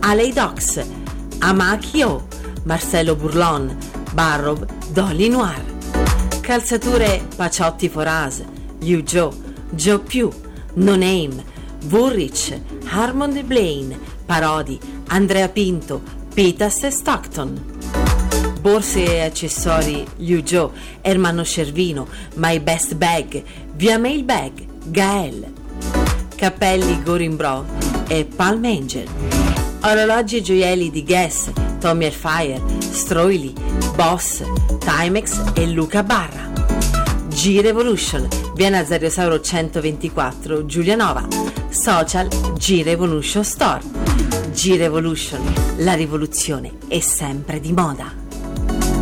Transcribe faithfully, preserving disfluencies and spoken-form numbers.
Alley Docs, Amakio, Marcello Burlon, Barrow, Dolly Noir. Calzature Paciotti Foras, Liu Joe, Joe Più, No Name, Woolrich, Harmon Blaine, Parodi, Andrea Pinto, Pitas e Stockton. Borse e accessori Liu Joe, Ermanno Cervino, My Best Bag, Via Mailbag, Gael. Cappelli Gorin Bro e Palm Angel. Orologi e gioielli di Guess, Tommy Hilfiger, Stroili, Boss, Timex e Luca Barra. G-Revolution, via Nazariosauro centoventiquattro, Giulianova. Social G-Revolution Store. G-Revolution, la rivoluzione è sempre di moda.